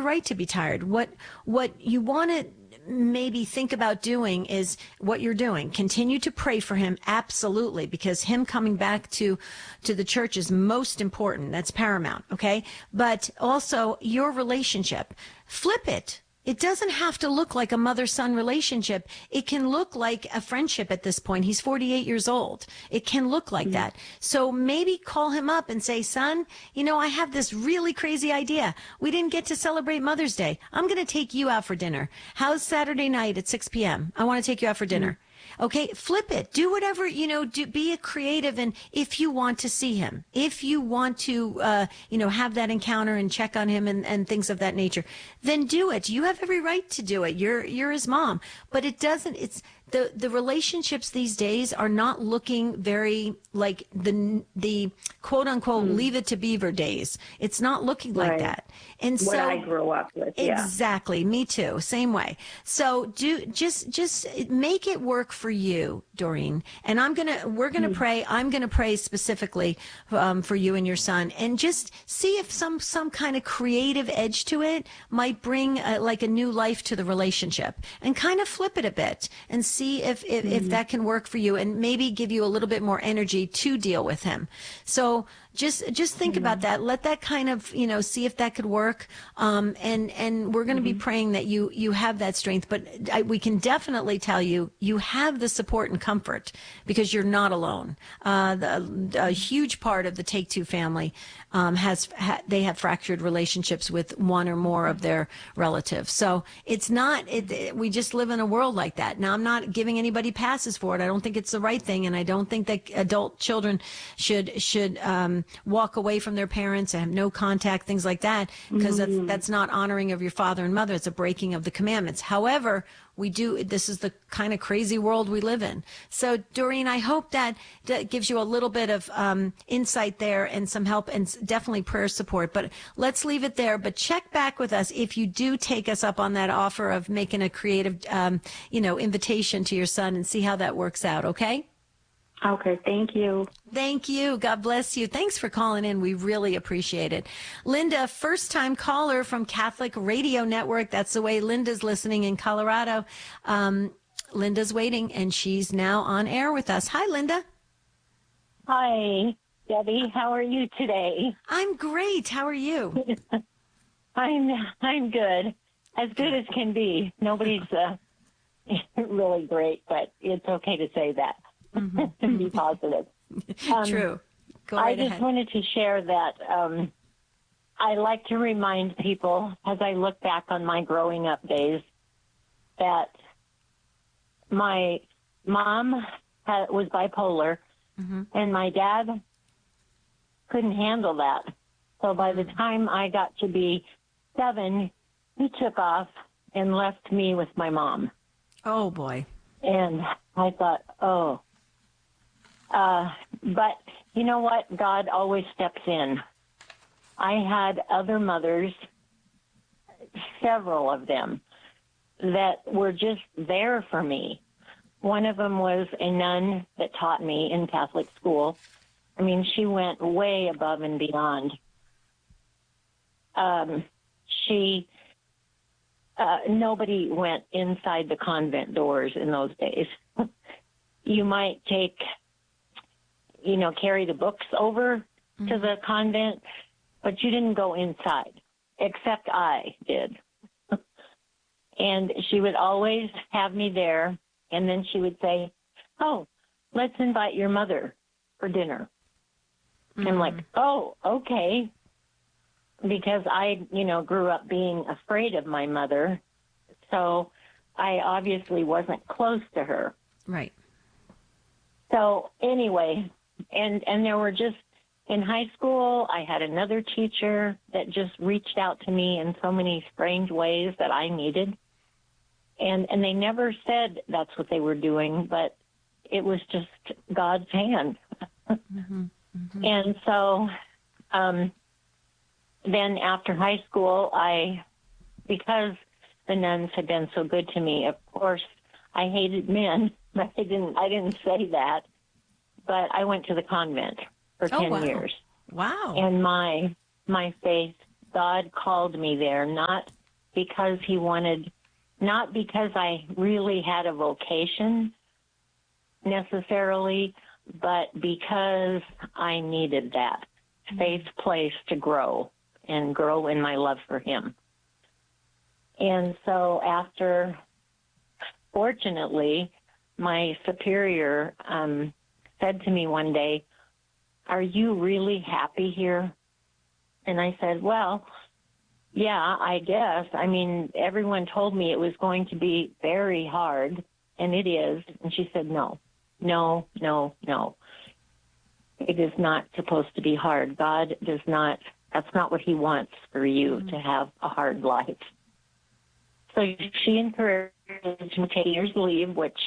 right to be tired. What you want to maybe think about doing is what you're doing. Continue to pray for him, absolutely, because him coming back to the church is most important. That's paramount, okay? But also your relationship. Flip it. It doesn't have to look like a mother-son relationship. It can look like a friendship at this point. He's 48 years old. It can look like that. So maybe call him up and say, son, I have this really crazy idea. We didn't get to celebrate Mother's Day. I'm going to take you out for dinner. How's Saturday night at 6 p.m.? I want to take you out for dinner. Okay, flip it. Do whatever, be a creative. And if you want to see him, if you want to, have that encounter and check on him and things of that nature, then do it. You have every right to do it. You're his mom. But it's the relationships these days are not looking very like the quote unquote leave it to Beaver days. It's not looking like that. And what I grew up with. Exactly. Me too. Same way. So just make it work for you, Doreen. And we're going to pray. I'm going to pray specifically for you and your son, and just see if some kind of creative edge to it might bring like a new life to the relationship, and kind of flip it a bit and see if that can work for you, and maybe give you a little bit more energy to deal with him. So just think about that. Let that kind of, see if that could work. And we're going to be praying that you have that strength, but we can definitely tell you have the support and comfort, because you're not alone. A huge part of the Take Two family, they have fractured relationships with one or more of their relatives. So it's not, we just live in a world like that. Now, I'm not giving anybody passes for it. I don't think it's the right thing. And I don't think that adult children should walk away from their parents and have no contact, things like that, because that's not honoring of your father and mother. It's a breaking of the commandments. However, this is the kind of crazy world we live in. So, Doreen, I hope that gives you a little bit of insight there and some help, and definitely prayer support. But let's leave it there. But check back with us if you do take us up on that offer of making a creative, invitation to your son, and see how that works out. Okay? Okay, thank you. Thank you. God bless you. Thanks for calling in. We really appreciate it. Linda, first-time caller from Catholic Radio Network. That's the way Linda's listening in Colorado. Linda's waiting, and she's now on air with us. Hi, Linda. Hi, Debbie. How are you today? I'm great. How are you? I'm good. As good as can be. Nobody's really great, but it's okay to say that. And be positive. True. Go right I just ahead. wanted to share that I like to remind people, as I look back on my growing up days, that my mom was bipolar, and my dad couldn't handle that. So by the time I got to be 7, he took off and left me with my mom. Oh, boy. And I thought, but you know what? God always steps in. I had other mothers, several of them, that were just there for me. One of them was a nun that taught me in Catholic school. I mean, she went way above and beyond. Nobody went inside the convent doors in those days. You might carry the books over to the convent, but you didn't go inside, except I did. And she would always have me there, and then she would say, oh, let's invite your mother for dinner. I'm like, oh, okay. Because I, grew up being afraid of my mother, so I obviously wasn't close to her. Right. So anyway, and there were just, in high school, I had another teacher that just reached out to me in so many strange ways that I needed. And they never said that's what they were doing, but it was just God's hand. And so then after high school, because the nuns had been so good to me, of course, I hated men, but I didn't say that. But I went to the convent for 10 years. Wow. And my faith God called me there, not because not because I really had a vocation necessarily, but because I needed that safe place to grow and grow in my love for him. And so fortunately, my superior said to me one day, "Are you really happy here?" And I said, "Well, yeah, I guess. I mean, everyone told me it was going to be very hard, and it is." And she said, no. It is not supposed to be hard. God does not, that's not what he wants for you to have a hard life. So she encouraged me to take years leave, which,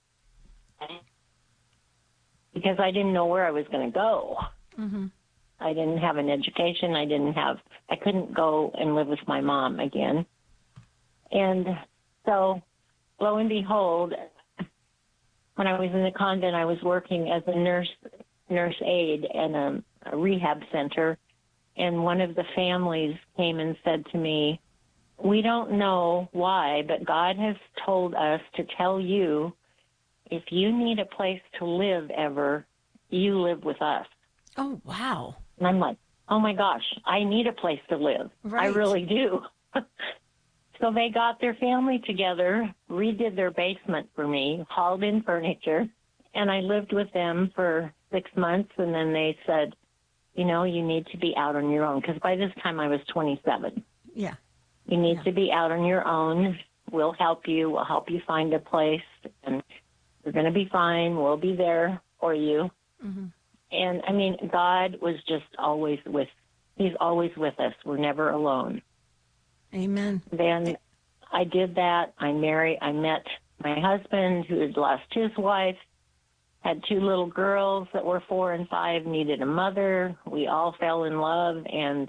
because I didn't know where I was going to go. Mm-hmm. I didn't have an education. I couldn't go and live with my mom again. And so, lo and behold, when I was in the convent, I was working as a nurse aide in a rehab center. And one of the families came and said to me, "We don't know why, but God has told us to tell you, if you need a place to live ever, you live with us." Oh, wow. And I'm like, oh my gosh, I need a place to live. Right. I really do. So they got their family together, redid their basement for me, hauled in furniture, and I lived with them for 6 months. And then they said, you need to be out on your own. Because by this time I was 27. Yeah. You need to be out on your own. We'll help you. We'll help you find a place. And you're going to be fine. We'll be there for you. Mm-hmm. And, I mean, God was just he's always with us. We're never alone. Amen. Then I did that. I met my husband, who had lost his wife, had 2 little girls that were 4 and 5, needed a mother. We all fell in love, and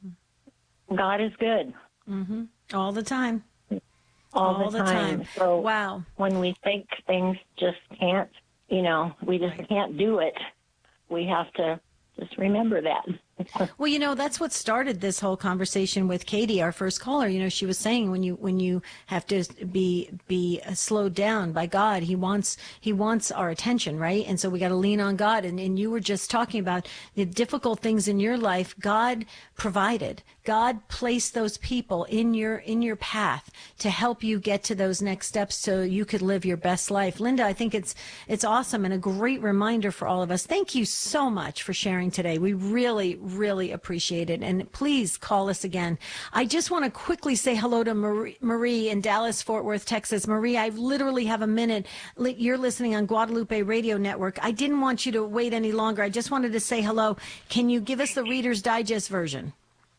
God is good. Mm-hmm. All the time. All the time. So wow. When we think things just can't, we just can't do it, we have to just remember that. Well, that's what started this whole conversation with Katie, our first caller. She was saying when you have to be slowed down by God, he wants our attention, right? And so we got to lean on God. And you were just talking about the difficult things in your life. God provided. God placed those people in your path to help you get to those next steps so you could live your best life. Linda, I think it's awesome and a great reminder for all of us. Thank you so much for sharing today. We really, really appreciate it. And please call us again. I just want to quickly say hello to Marie in Dallas, Fort Worth, Texas. Marie, I literally have a minute. You're listening on Guadalupe Radio Network. I didn't want you to wait any longer. I just wanted to say hello. Can you give us the Reader's Digest version?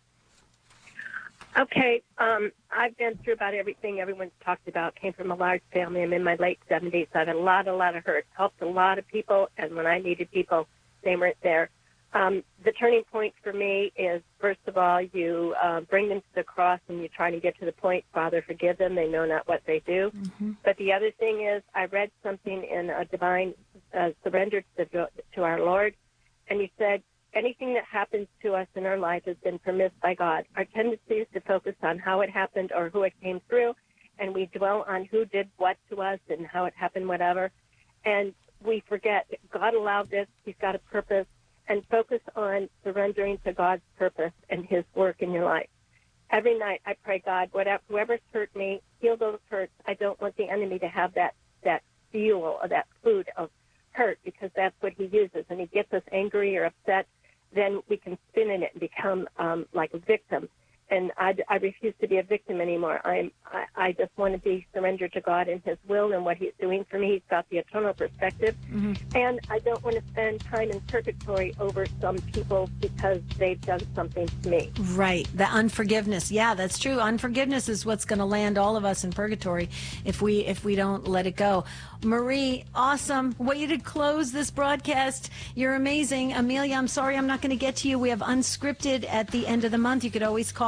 Okay, I've been through about everything everyone's talked about. Came from a large family. I'm in my late 70s. I had a lot of hurt. Helped a lot of people, and when I needed people, they weren't there. The turning point for me is, first of all, you bring them to the cross and you try to get to the point, Father, forgive them. They know not what they do. Mm-hmm. But the other thing is, I read something in a divine surrender to our Lord, and you said, anything that happens to us in our life has been permitted by God. Our tendency is to focus on how it happened or who it came through, and we dwell on who did what to us and how it happened, whatever. And we forget God allowed this. He's got a purpose. And focus on surrendering to God's purpose and his work in your life. Every night I pray, God, whoever's hurt me, heal those hurts. I don't want the enemy to have that fuel or that food of hurt, because that's what he uses. And he gets us angry or upset, then we can spin in it and become like a victim. And I refuse to be a victim anymore. I just want to be surrendered to God and his will and what he's doing for me. He's got the eternal perspective. Mm-hmm. And I don't want to spend time in purgatory over some people because they've done something to me. Right. The unforgiveness. Yeah, that's true. Unforgiveness is what's going to land all of us in purgatory if we don't let it go. Marie, awesome. Way to close this broadcast. You're amazing. Amelia, I'm sorry I'm not going to get to you. We have Unscripted at the end of the month. You could always call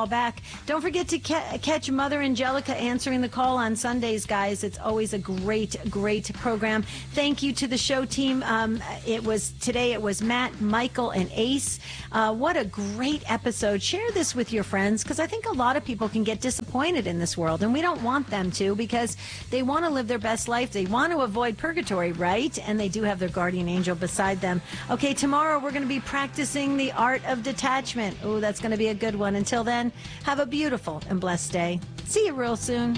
back. Don't forget to catch Mother Angelica answering the call on Sundays, guys. It's always a great program. Thank you to the show team. It was Matt, Michael, and Ace. What a great episode. Share this with your friends, because I think a lot of people can get disappointed in this world, and we don't want them to, because they want to live their best life. They want to avoid purgatory, right? And they do have their guardian angel beside them. Okay, tomorrow we're going to be practicing the art of detachment. Oh, that's going to be a good one. Until then, have a beautiful and blessed day. See you real soon.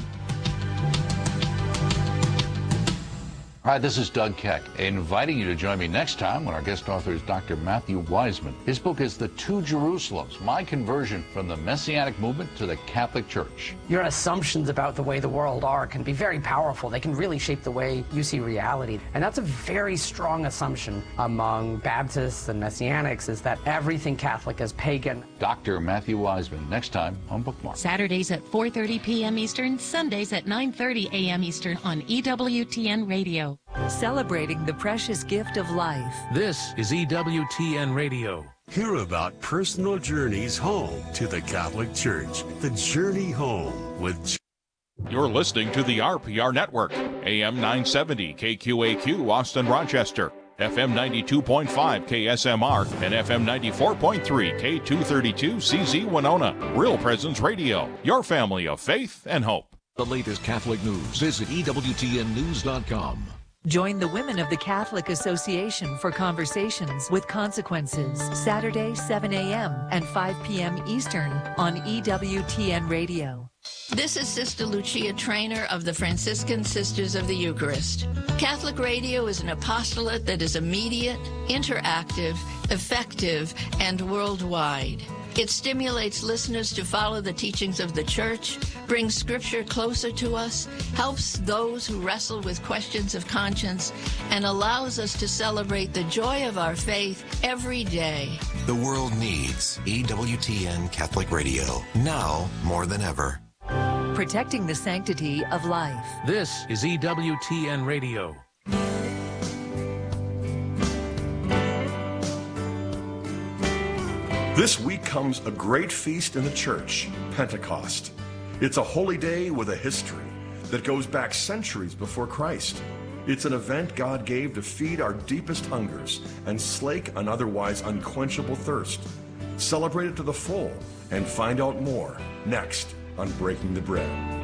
Hi, this is Doug Keck, inviting you to join me next time when our guest author is Dr. Matthew Wiseman. His book is The Two Jerusalems, My Conversion from the Messianic Movement to the Catholic Church. Your assumptions about the way the world are can be very powerful. They can really shape the way you see reality. And that's a very strong assumption among Baptists and Messianics, is that everything Catholic is pagan. Dr. Matthew Wiseman, next time on Bookmark. Saturdays at 4:30 p.m. Eastern, Sundays at 9:30 a.m. Eastern on EWTN Radio. Celebrating the precious gift of life. This is EWTN Radio. Hear about personal journeys home to the Catholic Church. The Journey Home with... You're listening to the RPR Network, AM 970 KQAQ Austin Rochester, FM 92.5 KSMR, and FM 94.3 K232 CZ Winona. Real Presence Radio, your family of faith and hope. The latest Catholic news. Visit EWTNnews.com. Join the Women of the Catholic Association for Conversations with Consequences, Saturday, 7 a.m. and 5 p.m. Eastern on EWTN Radio. This is Sister Lucia Trainer of the Franciscan Sisters of the Eucharist. Catholic radio is an apostolate that is immediate, interactive, effective, and worldwide. It stimulates listeners to follow the teachings of the Church, brings Scripture closer to us, helps those who wrestle with questions of conscience, and allows us to celebrate the joy of our faith every day. The world needs EWTN Catholic Radio, now more than ever. Protecting the sanctity of life. This is EWTN Radio. This week comes a great feast in the church, Pentecost. It's a holy day with a history that goes back centuries before Christ. It's an event God gave to feed our deepest hungers and slake an otherwise unquenchable thirst. Celebrate it to the full and find out more next on Breaking the Bread.